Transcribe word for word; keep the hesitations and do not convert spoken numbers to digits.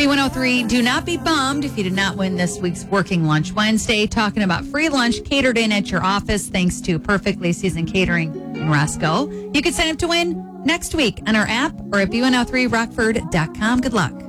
B one oh three, do not be bummed if you did not win this week's Working Lunch Wednesday. Talking about free lunch catered in at your office thanks to Perfectly Seasoned Catering in Roscoe. You can sign up to win next week on our app or at B one oh three rockford dot com. Good luck.